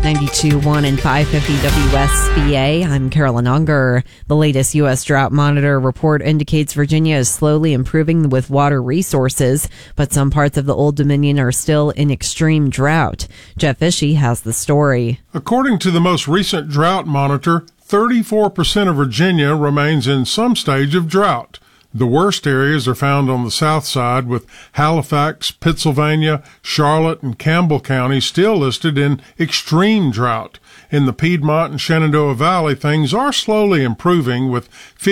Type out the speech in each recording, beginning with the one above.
92.1 and 550 WSBA. I'm Carolyn Unger. The latest U.S. Drought Monitor report indicates Virginia is slowly improving with water resources, but some parts of the Old Dominion are still in extreme drought. Jeff Ishii has the story. According to the most recent Drought Monitor, 34% of Virginia remains in some stage of drought. The worst areas are found on the south side, with Halifax, Pittsylvania, Charlotte, and Campbell counties still listed in extreme drought. In the Piedmont and Shenandoah Valley, things are slowly improving, with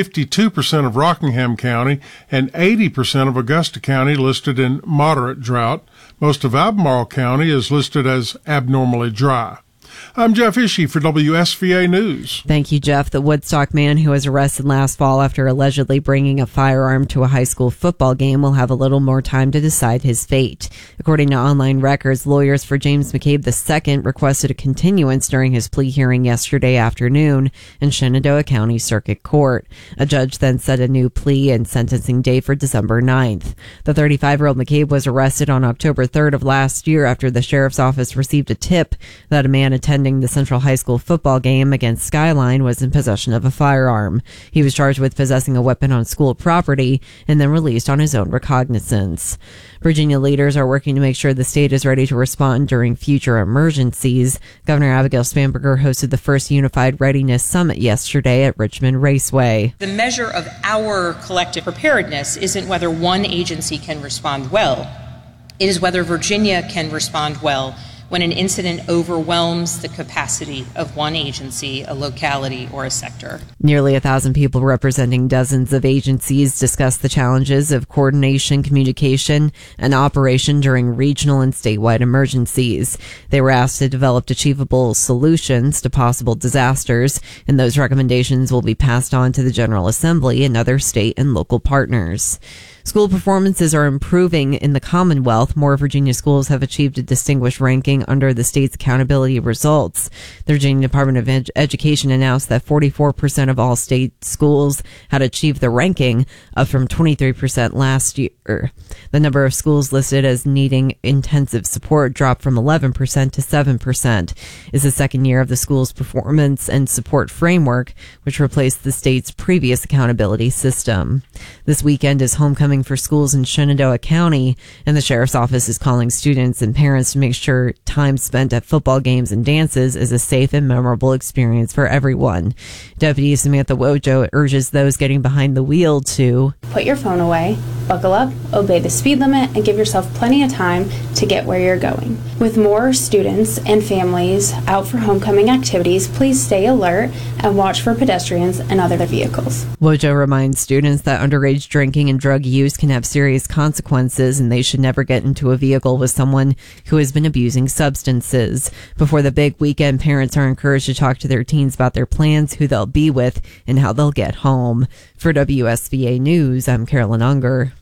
52% of Rockingham County and 80% of Augusta County listed in moderate drought. Most of Albemarle County is listed as abnormally dry. I'm Jeff Ishii for WSVA News. Thank you, Jeff. The Woodstock man who was arrested last fall after allegedly bringing a firearm to a high school football game will have a little more time to decide his fate. According to online records, lawyers for James McCabe II requested a continuance during his plea hearing yesterday afternoon in Shenandoah County Circuit Court. A judge then set a new plea and sentencing date for December 9th. The 35-year-old McCabe was arrested on October 3rd of last year after the sheriff's office received a tip that a man attending the Central High School football game against Skyline was in possession of a firearm. He was charged with possessing a weapon on school property and then released on his own recognizance. Virginia leaders are working to make sure the state is ready to respond during future emergencies. Governor Abigail Spanberger hosted the first Unified Readiness Summit yesterday at Richmond Raceway. The measure of our collective preparedness isn't whether one agency can respond well. It is whether Virginia can respond well when an incident overwhelms the capacity of one agency, a locality, or a sector. Nearly 1,000 people representing dozens of agencies discussed the challenges of coordination, communication, and operation during regional and statewide emergencies. They were asked to develop achievable solutions to possible disasters, and those recommendations will be passed on to the General Assembly and other state and local partners. School performances are improving in the Commonwealth. More Virginia schools have achieved a distinguished ranking under the state's accountability results. The Virginia Department of Education announced that 44% of all state schools had achieved the ranking, up from 23% last year. The number of schools listed as needing intensive support dropped from 11% to 7%. It's the second year of the school's performance and support framework, which replaced the state's previous accountability system. This weekend is homecoming for schools in Shenandoah County, and the sheriff's office is calling students and parents to make sure time spent at football games and dances is a safe and memorable experience for everyone. Deputy Samantha Wojo urges those getting behind the wheel to put your phone away, buckle up, obey the speed limit, and give yourself plenty of time to get where you're going. With more students and families out for homecoming activities, please stay alert and watch for pedestrians and other vehicles. Wojo reminds students that underage drinking and drug use can have serious consequences, and they should never get into a vehicle with someone who has been abusing substances. Before the big weekend, parents are encouraged to talk to their teens about their plans, who they'll be with, and how they'll get home. For WSVA News, I'm Carolyn Unger.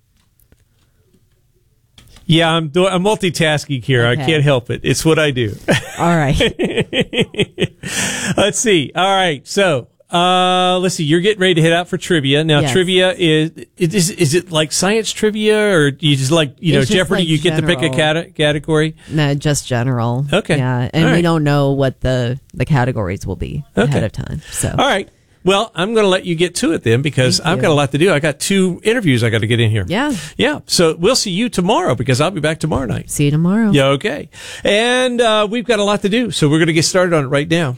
Yeah, I'm multitasking here. Okay. I can't help it. It's what I do. All right. Let's see. All right. So, let's see. You're getting ready to head out for trivia. Now, yes. Trivia is it like science trivia, or you just like, Jeopardy, like you get to pick a category? No, just general. Okay. Yeah. And we don't know what the categories will be ahead of time. So. All right. Well, I'm going to let you get to it then, because I've got a lot to do. I got 2 interviews I got to get in here. Yeah. Yeah. So we'll see you tomorrow, because I'll be back tomorrow night. See you tomorrow. Yeah. Okay. And we've got a lot to do, so we're going to get started on it right now.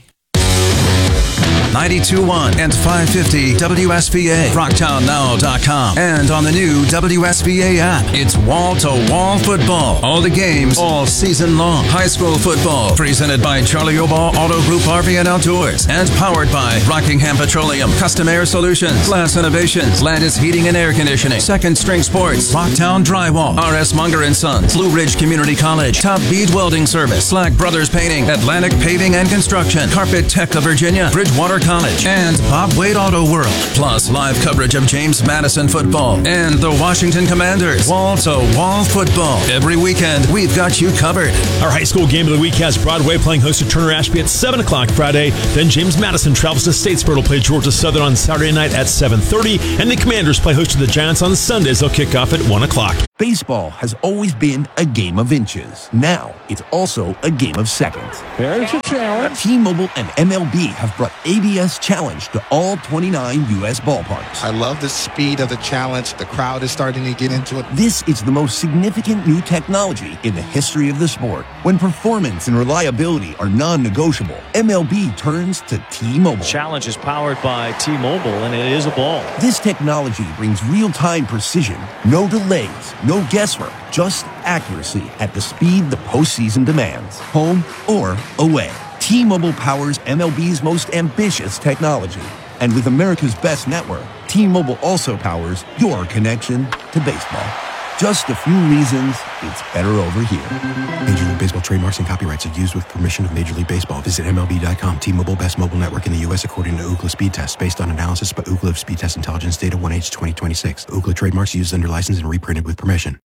92.1 and 550 WSVA, RocktownNow.com, and on the new WSVA app. It's wall-to-wall football. All the games, all season long. High school football, presented by Charlie Obaugh Auto Group RV and Outdoors, and powered by Rockingham Petroleum, Custom Air Solutions, Glass Innovations, Landis Heating and Air Conditioning, Second String Sports, Rocktown Drywall, R.S. Munger & Sons, Blue Ridge Community College, Top Bead Welding Service, Slack Brothers Painting, Atlantic Paving and Construction, Carpet Tech of Virginia, Bridgewater College, and Bob Wade Auto World. Plus live coverage of James Madison football and the Washington Commanders. Wall-to-wall football. Every weekend, we've got you covered. Our high school game of the week has Broadway playing host to Turner Ashby at 7 o'clock Friday. Then James Madison travels to Statesboro to play Georgia Southern on Saturday night at 7:30. And the Commanders play host to the Giants on Sundays. They'll kick off at 1 o'clock. Baseball has always been a game of inches. Now, it's also a game of seconds. There's a challenge. T-Mobile and MLB have brought ABS Challenge to all 29 U.S. ballparks. I love the speed of the challenge. The crowd is starting to get into it. This is the most significant new technology in the history of the sport. When performance and reliability are non-negotiable, MLB turns to T-Mobile. Challenge is powered by T-Mobile, and it is a ball. This technology brings real-time precision, no delays, no guesswork, just accuracy at the speed the postseason demands, home or away. T-Mobile powers MLB's most ambitious technology. And with America's best network, T-Mobile also powers your connection to baseball. Just a few reasons it's better over here. Major League Baseball trademarks and copyrights are used with permission of Major League Baseball. Visit MLB.com. T-Mobile, best mobile network in the U.S. according to Ookla Speed Test, based on analysis by Ookla of Speed Test Intelligence Data 1H 2026. Ookla trademarks used under license and reprinted with permission.